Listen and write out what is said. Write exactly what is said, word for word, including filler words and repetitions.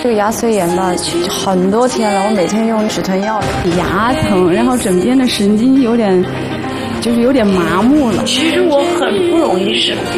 这个牙髓炎吧，很多天了，我每天用止疼药， 牙疼，然后枕边的神经有点，就是有点麻木了。 其实我很不容易生病。